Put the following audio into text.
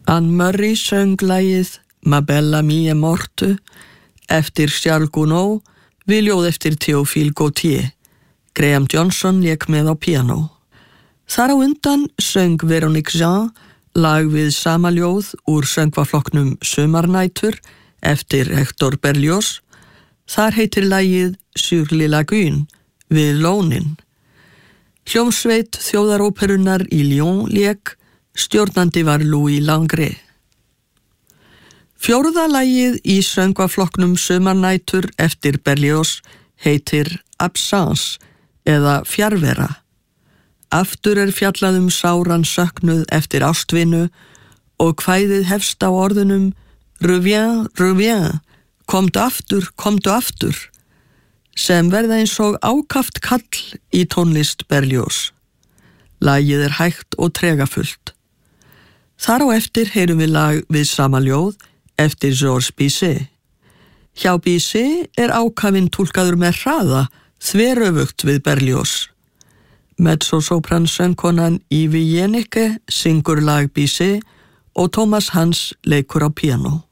Anne Murray söng lagið Ma bella mia morte eftir Charles Gounod við ljóð eftir Théophile Gautier. Graham Johnson lék með á piano. Þar á undan söng Véronique Jean lag við sama ljóð úr söngvaflokknum Sumarnætur eftir Hector Berlioz. Þar heitir lagið Sur les lagunes við lónin. Hljómsveit þjóðaróperunnar í Lyon lék, stjórnandi var Louis Langret. Fjórða lagið í söngvaflokknum Sumarnætur eftir Berlioz heitir Absence eða Fjarvera. Aftur fjallað sáran söknuð eftir ástvinu og kvæðið hefst á orðunum Reviens, reviens, komdu aftur, sem verða eins og ákaft kall í tónlist Berlioz. Lagið hægt og tregafullt. Þar á eftir heyrum við lag við sama ljóð eftir Georges Bizet. Hjá Bizet ákafinn túlkaður með hraða, þveröfugt við Berlioz. Mezzosopran söngkonan Yvi Jennecke syngur lag Bizet og Thomas Hans leikur á piano.